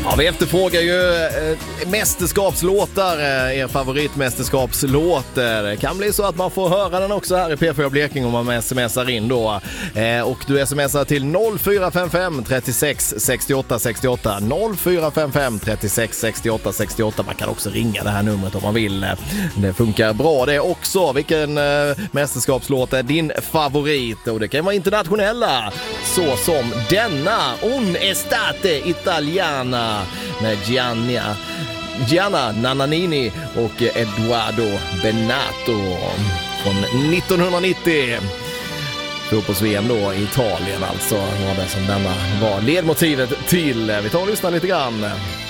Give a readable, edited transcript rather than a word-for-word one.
Ja, vi efterfrågar ju mästerskapslåtar, er favoritmästerskapslåt. Det kan bli så att man får höra den också här i P4 Blekinge om man smsar in då. Och du smsar till 0455 36 68 68. 0455 36 68 68. Man kan också ringa det här numret om man vill. Det funkar bra det också. Vilken mästerskapslåt är din favorit? Och det kan vara internationella, så som denna Un Estate Italiana med Gianna Nannini och Edoardo Bennato från 1990. Fotbolls-VM då i Italien alltså var det som denna var ledmotivet till. Vi tar och lyssnar lite grann.